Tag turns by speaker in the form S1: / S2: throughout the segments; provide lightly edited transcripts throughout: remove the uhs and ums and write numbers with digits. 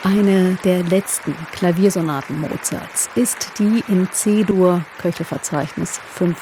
S1: Eine der letzten Klaviersonaten Mozarts ist die in C-Dur, Köchelverzeichnis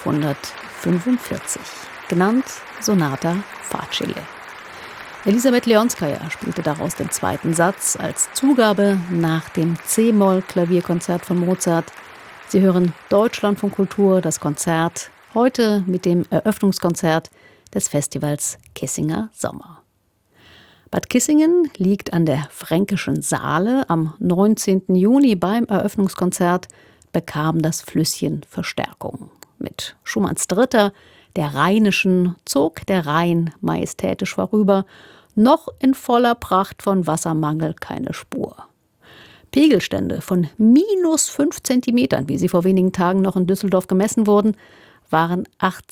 S1: 545, genannt Sonata Facile. Elisabeth Leonskaja spielte daraus den zweiten Satz als Zugabe nach dem C-Moll-Klavierkonzert von Mozart. Sie hören Deutschlandfunk Kultur, das Konzert, heute mit dem Eröffnungskonzert des Festivals Kissinger Sommer. Bad Kissingen liegt an der Fränkischen Saale. Am 19. Juni beim Eröffnungskonzert bekam das Flüsschen Verstärkung. Mit Schumanns Dritter, der Rheinischen, zog der Rhein majestätisch vorüber, noch in voller Pracht von Wassermangel keine Spur. Pegelstände von -5 Zentimetern, wie sie vor wenigen Tagen noch in Düsseldorf gemessen wurden, waren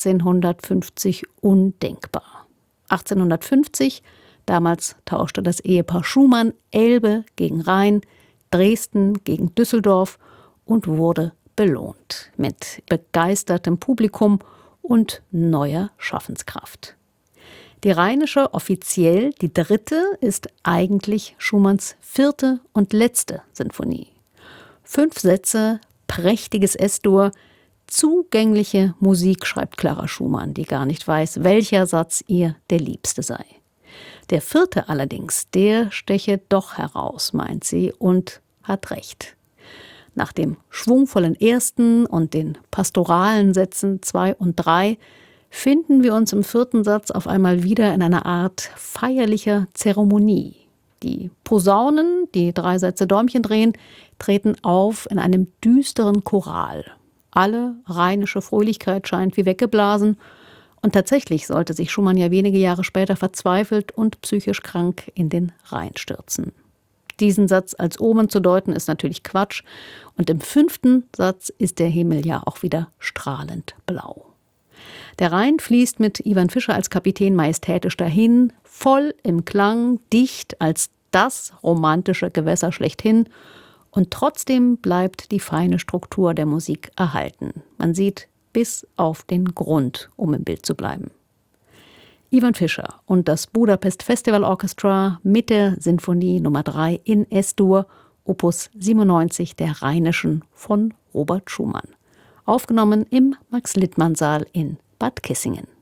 S1: 1850 undenkbar. 1850, damals tauschte das Ehepaar Schumann Elbe gegen Rhein, Dresden gegen Düsseldorf und wurde belohnt mit begeistertem Publikum und neuer Schaffenskraft. Die Rheinische, offiziell die dritte, ist eigentlich Schumanns vierte und letzte Sinfonie. 5 Sätze, prächtiges S-Dur, zugängliche Musik, schreibt Clara Schumann, die gar nicht weiß, welcher Satz ihr der liebste sei. Der vierte allerdings, der steche doch heraus, meint sie, und hat recht. Nach dem schwungvollen ersten und den pastoralen Sätzen 2 und 3 finden wir uns im vierten Satz auf einmal wieder in einer Art feierlicher Zeremonie. Die Posaunen, die 3 Sätze Däumchen drehen, treten auf in einem düsteren Choral. Alle rheinische Fröhlichkeit scheint wie weggeblasen. Und tatsächlich sollte sich Schumann ja wenige Jahre später verzweifelt und psychisch krank in den Rhein stürzen. Diesen Satz als Omen zu deuten, ist natürlich Quatsch. Und im 5. Satz ist der Himmel ja auch wieder strahlend blau. Der Rhein fließt mit Ivan Fischer als Kapitän majestätisch dahin, voll im Klang, dicht als das romantische Gewässer schlechthin. Und trotzdem bleibt die feine Struktur der Musik erhalten. Man sieht bis auf den Grund, um im Bild zu bleiben. Ivan Fischer und das Budapest Festival Orchestra mit der Sinfonie Nummer 3 in S-Dur, Opus 97 der Rheinischen von Robert Schumann. Aufgenommen im Max-Littmann-Saal in Bad Kissingen.